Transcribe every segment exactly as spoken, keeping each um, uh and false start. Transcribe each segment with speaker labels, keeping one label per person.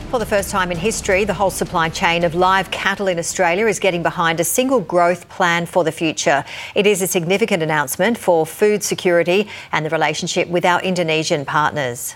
Speaker 1: For the first time in history, the whole supply chain of live cattle in Australia is getting behind a single growth plan for the future. It is a significant announcement for food security and the relationship with our Indonesian partners.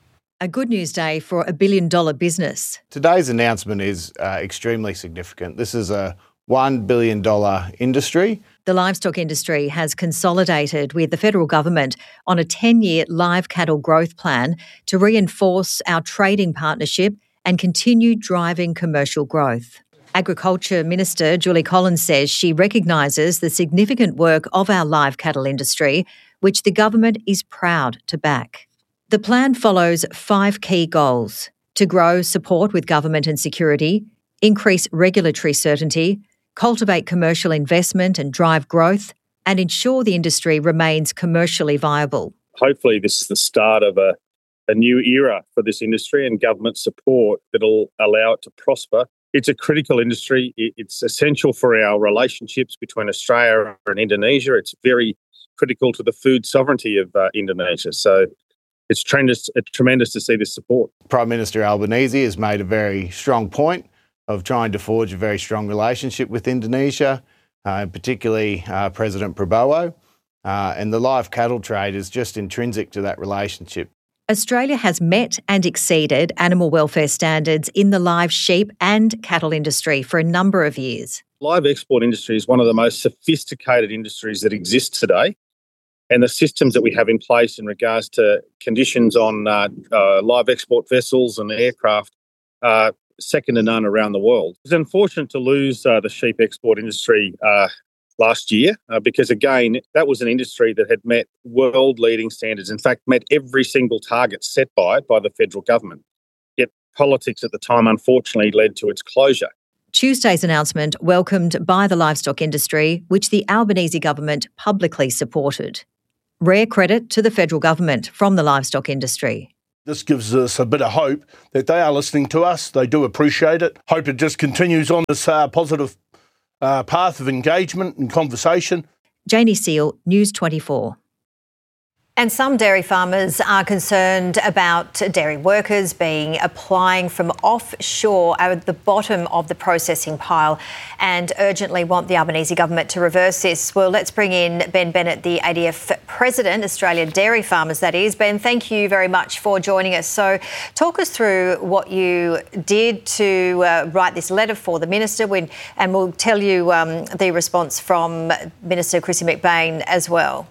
Speaker 1: A good news day for a billion dollar business.
Speaker 2: Today's announcement is uh, extremely significant. This is a one billion dollars industry.
Speaker 1: The livestock industry has consolidated with the federal government on a ten-year live cattle growth plan to reinforce our trading partnership and continue driving commercial growth. Agriculture Minister Julie Collins says she recognises the significant work of our live cattle industry, which the government is proud to back. The plan follows five key goals: to grow support with government and security, increase regulatory certainty, cultivate commercial investment and drive growth, and ensure the industry remains commercially viable.
Speaker 3: Hopefully this is the start of a, a new era for this industry and government support that will allow it to prosper. It's a critical industry. It's essential for our relationships between Australia and Indonesia. It's very critical to the food sovereignty of uh, Indonesia. So it's tremendous, it's tremendous to see this support.
Speaker 2: Prime Minister Albanese has made a very strong point of trying to forge a very strong relationship with Indonesia, uh, particularly uh, President Prabowo. Uh, and the live cattle trade is just intrinsic to that relationship.
Speaker 1: Australia has met and exceeded animal welfare standards in the live sheep and cattle industry for a number of years.
Speaker 3: Live export industry is one of the most sophisticated industries that exists today. And the systems that we have in place in regards to conditions on uh, uh, live export vessels and aircraft are second to none around the world. It's unfortunate to lose uh, the sheep export industry uh, last year uh, because, again, that was an industry that had met world-leading standards, in fact, met every single target set by it by the federal government. Yet politics at the time, unfortunately, led to its closure.
Speaker 1: Tuesday's announcement welcomed by the livestock industry, which the Albanese government publicly supported. Rare credit to the federal government from the livestock industry.
Speaker 4: This gives us a bit of hope that they are listening to us. They do appreciate it. Hope it just continues on this uh, positive uh, path of engagement and conversation.
Speaker 1: Janie Seal, News twenty-four. And some dairy farmers are concerned about dairy workers being applying from offshore at the bottom of the processing pile and urgently want the Albanese government to reverse this. Well, let's bring in Ben Bennett, the A D F President, Australian Dairy Farmers, that is. Ben, thank you very much for joining us. So talk us through what you did to uh, write this letter for the Minister, when, and we'll tell you um, the response from Minister Chrissy McBain as well.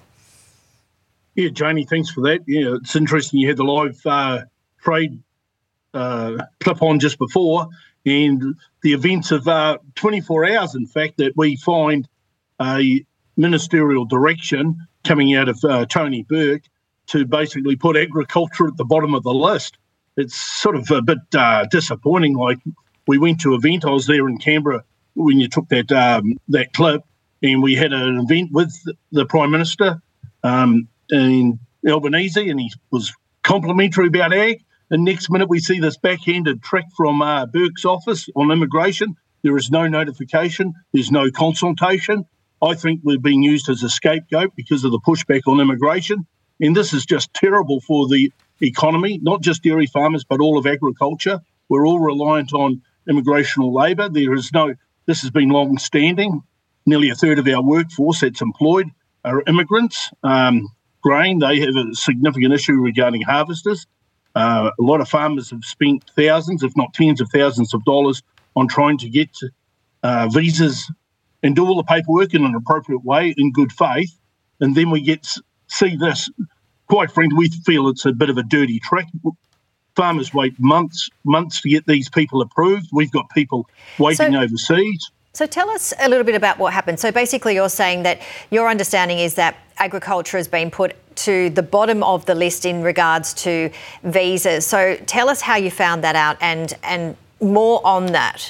Speaker 5: Yeah, Janie, thanks for that. Yeah, it's interesting you had the live uh, trade uh, clip on just before, and the events of uh, twenty-four hours, in fact, that we find a ministerial direction coming out of uh, Tony Burke to basically put agriculture at the bottom of the list. It's sort of a bit uh, disappointing. Like, we went to an event, I was there in Canberra when you took that um, that clip, and we had an event with the Prime Minister, um, in Albanese, and he was complimentary about ag. And next minute we see this backhanded trick from uh, Burke's office on immigration. There is no notification. There's no consultation. I think we're being used as a scapegoat because of the pushback on immigration. And this is just terrible for the economy, not just dairy farmers, but all of agriculture. We're all reliant on immigrational labour. There is no, this has been long standing. Nearly a third of our workforce that's employed are immigrants. Um, Grain, they have a significant issue regarding harvesters. Uh, a lot of farmers have spent thousands, if not tens of thousands of dollars on trying to get uh, visas and do all the paperwork in an appropriate way in good faith. And then we get see this. Quite frankly, we feel it's a bit of a dirty trick. Farmers wait months, months to get these people approved. We've got people waiting so- overseas.
Speaker 1: So tell us a little bit about what happened. So basically you're saying that your understanding is that agriculture has been put to the bottom of the list in regards to visas. So tell us how you found that out and and more on that.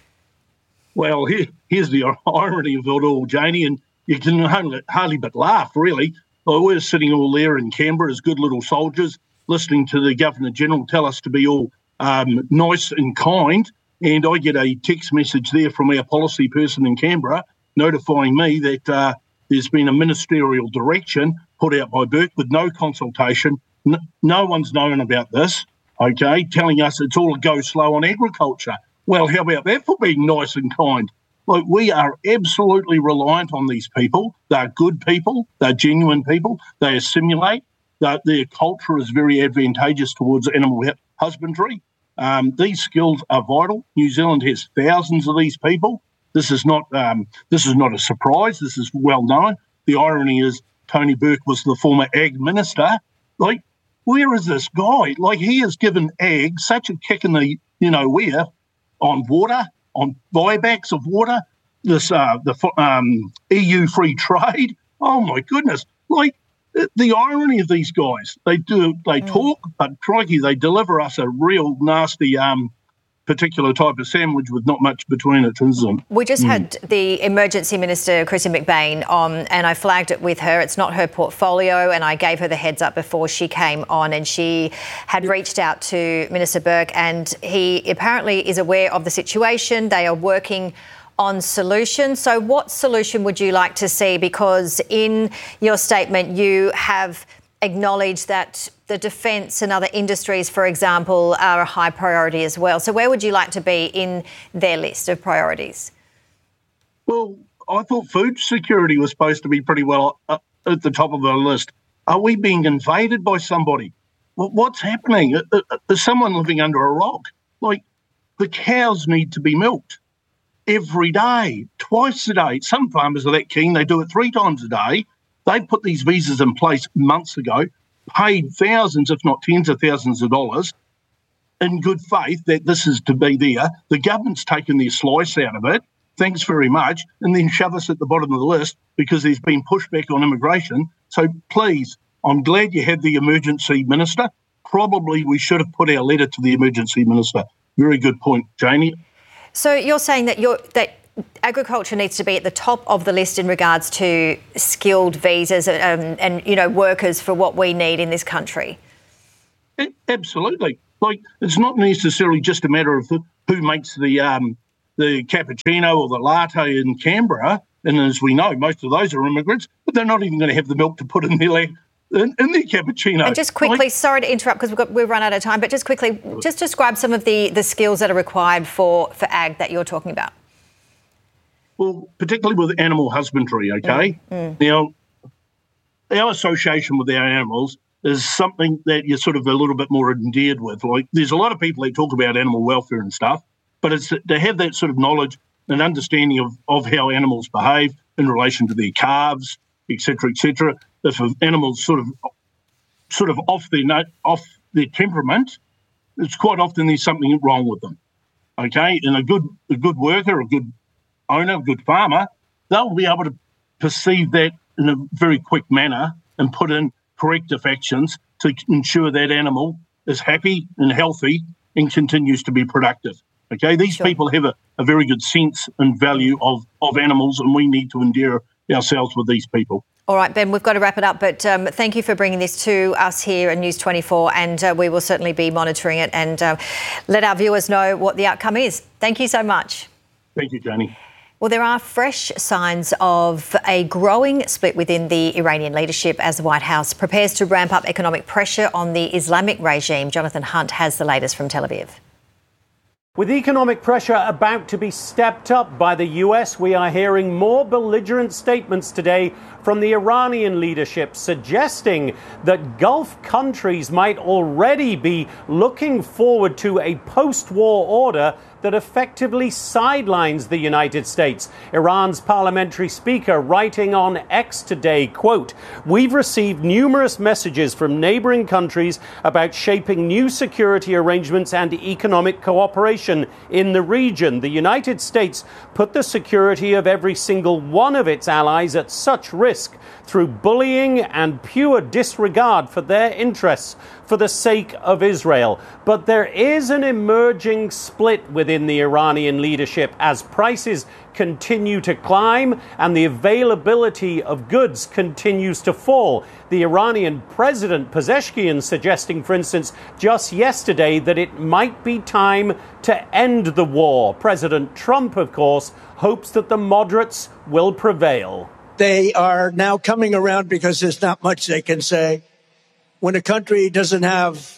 Speaker 5: Well, here, here's the irony of it all, Janie, and you can hardly, hardly but laugh, really. Well, we're sitting all there in Canberra as good little soldiers, listening to the Governor-General tell us to be all um, nice and kind. And I get a text message there from our policy person in Canberra notifying me that uh, there's been a ministerial direction put out by Burke with no consultation. No, no one's known about this. okay, telling us it's all a go slow on agriculture. Well, how about that for being nice and kind? Like, we are absolutely reliant on these people. They're good people. They're genuine people. They assimilate. They're, their culture is very advantageous towards animal husbandry. Um, these skills are vital. New Zealand has thousands of these people. This is not um, this is not a surprise. This is well known. The irony is Tony Burke was the former Ag Minister. Like, where is this guy? Like, he has given Ag such a kick in the, you know, where, on water, on buybacks of water, this uh, the um, E U free trade. Oh my goodness! Like, the, the irony of these guys, they do they mm. talk, but crikey, they deliver us a real nasty um, particular type of sandwich with not much between it, isn't it?
Speaker 1: We just
Speaker 5: mm.
Speaker 1: had the Emergency Minister, Chrissy McBain, on, and I flagged it with her. It's not her portfolio, and I gave her the heads up before she came on, and she had reached out to Minister Burke, and he apparently is aware of the situation. They are working on solutions. So what solution would you like to see? Because in your statement, you have acknowledged that the defence and other industries, for example, are a high priority as well. So where would you like to be in their list of priorities?
Speaker 5: Well, I thought food security was supposed to be pretty well at the top of the list. Are we being invaded by somebody? What's happening? Is someone living under a rock? Like, the cows need to be milked every day, twice a day. Some farmers are that keen, they do it three times a day. They put these visas in place months ago, paid thousands, if not tens of thousands of dollars in good faith that this is to be there. The government's taken their slice out of it, thanks very much, and then shove us at the bottom of the list because there's been pushback on immigration. So please, I'm glad you had the emergency minister. Probably we should have put our letter to the emergency minister. Very good point, Janie.
Speaker 1: So you're saying that you're that agriculture needs to be at the top of the list in regards to skilled visas and, and you know, workers for what we need in this country?
Speaker 5: Absolutely. Like, it's not necessarily just a matter of who makes the um, the cappuccino or the latte in Canberra. And as we know, most of those are immigrants, but they're not even going to have the milk to put in their leg. In, in their cappuccino.
Speaker 1: And just quickly,
Speaker 5: like,
Speaker 1: sorry to interrupt because we've got we've run out of time, but just quickly, just describe some of the, the skills that are required for, for ag that you're talking about.
Speaker 5: Well, particularly with animal husbandry, okay? Mm, mm. Now, our association with our animals is something that you're sort of a little bit more endeared with. Like, there's a lot of people that talk about animal welfare and stuff, but it's to have that sort of knowledge and understanding of, of how animals behave in relation to their calves, et cetera, et cetera. If an animal's sort of sort of off their note, off their temperament, it's quite often there's something wrong with them. Okay, and a good a good worker, a good owner, a good farmer, they'll be able to perceive that in a very quick manner and put in corrective actions to ensure that animal is happy and healthy and continues to be productive. Okay, these sure. people have a, a very good sense and value of, of animals, and we need to endear ourselves with these people.
Speaker 1: All right, Ben, we've got to wrap it up, but um, thank you for bringing this to us here at News twenty-four, and uh, we will certainly be monitoring it and uh, let our viewers know what the outcome is. Thank you so much.
Speaker 5: Thank you, Janie.
Speaker 1: Well, there are fresh signs of a growing split within the Iranian leadership as the White House prepares to ramp up economic pressure on the Islamic regime. Jonathan Hunt has the latest from Tel Aviv.
Speaker 6: With economic pressure about to be stepped up by the U S, we are hearing more belligerent statements today from the Iranian leadership suggesting that Gulf countries might already be looking forward to a post-war order that effectively sidelines the United States. Iran's parliamentary speaker writing on X today, quote, "We've received numerous messages from neighboring countries about shaping new security arrangements and economic cooperation in the region. The United States put the security of every single one of its allies at such risk through bullying and pure disregard for their interests for the sake of Israel. But there is an emerging split within the Iranian leadership as prices continue to climb and the availability of goods continues to fall. The Iranian President Pezeshkian suggesting, for instance, just yesterday that it might be time to end the war. President Trump, of course, hopes that the moderates will prevail.
Speaker 7: They are now coming around because there's not much they can say. When a country doesn't have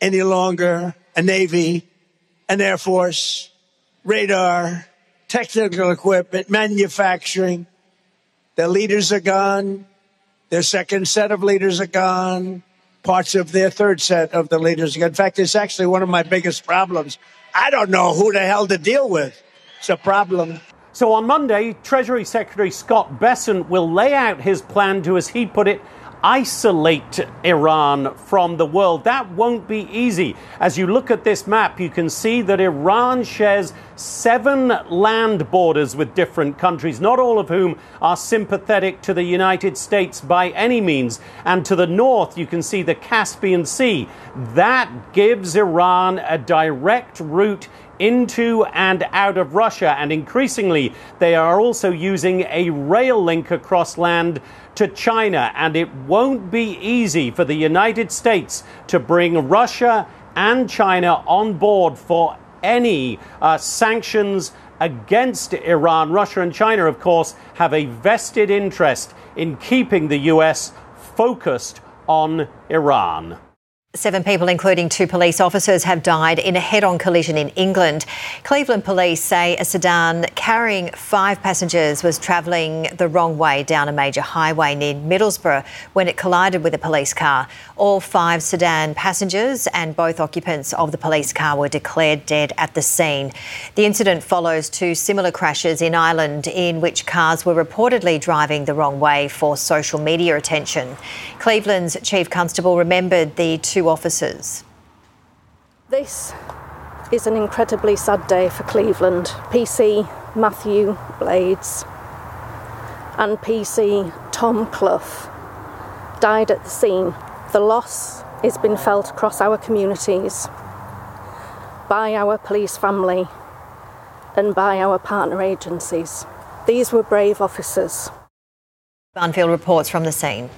Speaker 7: any longer a Navy, an Air Force, radar, technical equipment, manufacturing. Their leaders are gone. Their second set of leaders are gone. Parts of their third set of the leaders are gone. In fact, it's actually one of my biggest problems. I don't know who the hell to deal with. It's a problem.
Speaker 6: So on Monday, Treasury Secretary Scott Bessent will lay out his plan to, as he put it, isolate Iran from the world. That won't be easy. As you look at this map, you can see that Iran shares seven land borders with different countries, not all of whom are sympathetic to the United States by any means. And to the north, you can see the Caspian Sea. That gives Iran a direct route into and out of Russia. And increasingly, they are also using a rail link across land to China. And it won't be easy for the United States to bring Russia and China on board for any uh, sanctions against Iran. Russia and China, of course, have a vested interest in keeping the U S focused on Iran.
Speaker 1: Seven people, including two police officers, have died in a head-on collision in England. Cleveland police say a sedan carrying five passengers was travelling the wrong way down a major highway near Middlesbrough when it collided with a police car. All five sedan passengers and both occupants of the police car were declared dead at the scene. The incident follows two similar crashes in Ireland in which cars were reportedly driving the wrong way for social media attention. Cleveland's Chief Constable remembered the two officers.
Speaker 8: This is an incredibly sad day for Cleveland. P C Matthew Blades and P C Tom Clough died at the scene. The loss has been felt across our communities by our police family and by our partner agencies. These were brave officers.
Speaker 1: Barnfield reports from the scene.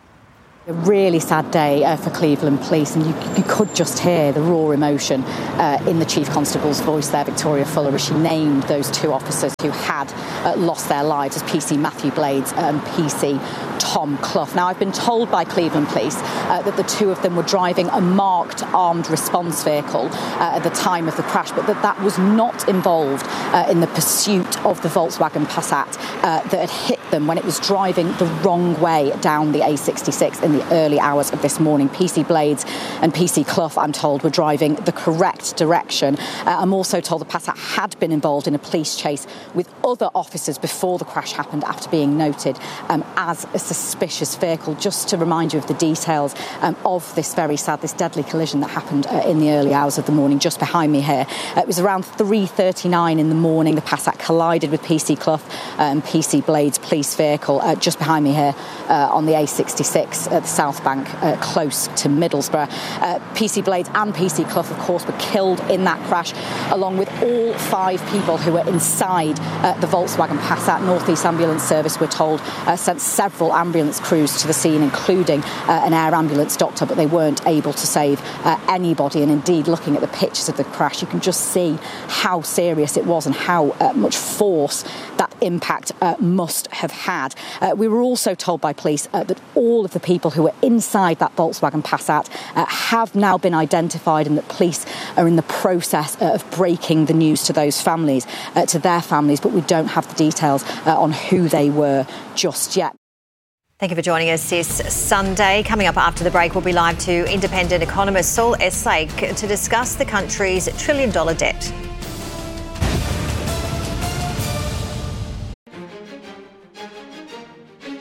Speaker 9: A really sad day uh, for Cleveland Police, and you, you could just hear the raw emotion uh, in the Chief Constable's voice there, Victoria Fuller, as she named those two officers who had uh, lost their lives as P C Matthew Blades and P C Tom Clough. Now, I've been told by Cleveland Police uh, that the two of them were driving a marked armed response vehicle uh, at the time of the crash, but that that was not involved uh, in the pursuit of the Volkswagen Passat uh, that had hit them when it was driving the wrong way down the A sixty-six in the early hours of this morning. P C Blades and P C Clough, I'm told, were driving the correct direction. Uh, I'm also told the Passat had been involved in a police chase with other officers before the crash happened, after being noted um, as a suspicious vehicle. Just to remind you of the details um, of this very sad, this deadly collision that happened uh, in the early hours of the morning, just behind me here. Uh, it was around three thirty-nine in the morning. The Passat collided with P C Clough and P C Blades' police vehicle uh, just behind me here uh, on the A sixty-six at the South Bank, uh, close to Middlesbrough. Uh, P C Blades and P C Clough, of course, were killed in that crash, along with all five people who were inside uh, the Volkswagen Passat. North East Ambulance Service, we're told, uh, sent several ambulance crews to the scene, including uh, an air ambulance doctor, but they weren't able to save uh, anybody. And indeed, looking at the pictures of the crash, you can just see how serious it was and how uh, much force that impact uh, must have had. Uh, we were also told by police uh, that all of the people who were inside that Volkswagen Passat uh, have now been identified, and that police are in the process uh, of breaking the news to those families, uh, to their families, but we don't have the details uh, on who they were just yet.
Speaker 1: Thank you for joining us this Sunday. Coming up after the break, we'll be live to independent economist Saul Eslake to discuss the country's trillion dollar debt.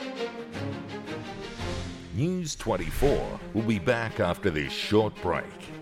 Speaker 10: News twenty-four will be back after this short break.